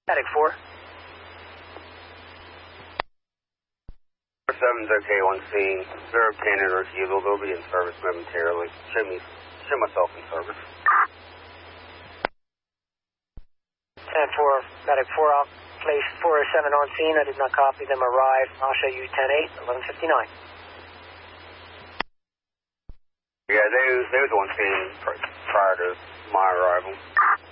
Medic 4. 7's okay on scene. They're obtaining refusal. They'll be in service momentarily. Show myself in service. 10-4, Medic 4, I'll place 407 on scene. I did not copy them arrive. I'll show you 10-8, 11:59. Yeah, they was on scene prior to my arrival.